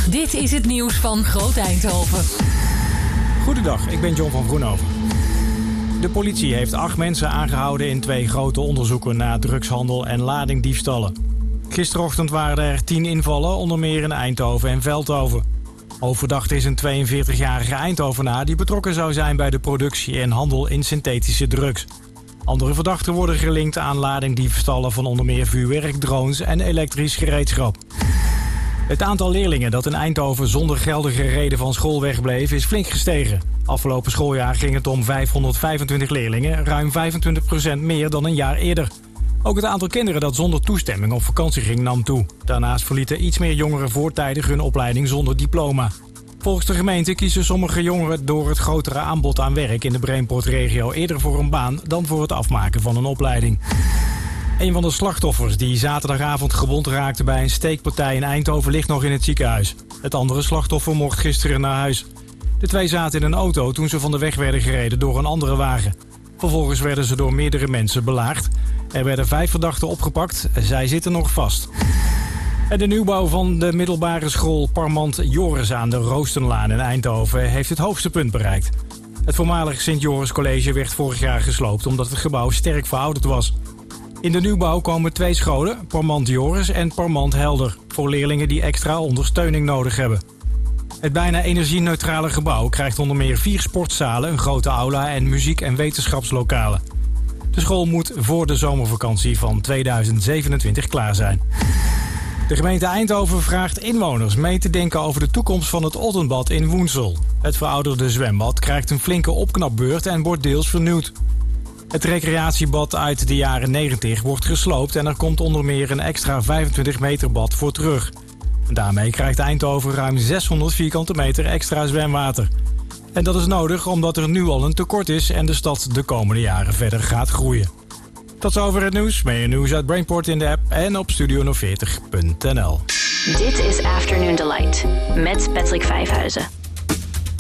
Dit is het nieuws van Groot Eindhoven. Goedendag, ik ben John van Groenhoven. De politie heeft 8 mensen aangehouden in 2 grote onderzoeken naar drugshandel en ladingdiefstallen. Gisterochtend waren er 10 invallen, onder meer in Eindhoven en Veldhoven. Hoofdverdachte is een 42-jarige Eindhovenaar die betrokken zou zijn bij de productie en handel in synthetische drugs. Andere verdachten worden gelinkt aan ladingdiefstallen van onder meer vuurwerk, drones en elektrisch gereedschap. Het aantal leerlingen dat in Eindhoven zonder geldige reden van school wegbleef is flink gestegen. Afgelopen schooljaar ging het om 525 leerlingen, ruim 25% meer dan een jaar eerder. Ook het aantal kinderen dat zonder toestemming op vakantie ging nam toe. Daarnaast verlieten iets meer jongeren voortijdig hun opleiding zonder diploma. Volgens de gemeente kiezen sommige jongeren door het grotere aanbod aan werk in de Brainport-regio eerder voor een baan dan voor het afmaken van een opleiding. Een van de slachtoffers die zaterdagavond gewond raakte bij een steekpartij in Eindhoven ligt nog in het ziekenhuis. Het andere slachtoffer mocht gisteren naar huis. De 2 zaten in een auto toen ze van de weg werden gereden door een andere wagen. Vervolgens werden ze door meerdere mensen belaagd. Er werden 5 verdachten opgepakt. Zij zitten nog vast. En de nieuwbouw van de middelbare school Parmant Joris aan de Roostenlaan in Eindhoven heeft het hoogste punt bereikt. Het voormalig Sint-Joris College werd vorig jaar gesloopt omdat het gebouw sterk verouderd was. In de nieuwbouw komen 2 scholen, Parmant Joris en Parmant Helder, voor leerlingen die extra ondersteuning nodig hebben. Het bijna energie-neutrale gebouw krijgt onder meer 4 sportzalen, een grote aula en muziek- en wetenschapslokalen. De school moet voor de zomervakantie van 2027 klaar zijn. De gemeente Eindhoven vraagt inwoners mee te denken over de toekomst van het Ottenbad in Woensel. Het verouderde zwembad krijgt een flinke opknapbeurt en wordt deels vernieuwd. Het recreatiebad uit de jaren 90 wordt gesloopt en er komt onder meer een extra 25 meter bad voor terug. Daarmee krijgt Eindhoven ruim 600 vierkante meter extra zwemwater. En dat is nodig omdat er nu al een tekort is en de stad de komende jaren verder gaat groeien. Tot zover het nieuws. Meer nieuws uit Brainport in de app en op studio040.nl. Dit is Afternoon Delight met Patrick Vijfhuizen.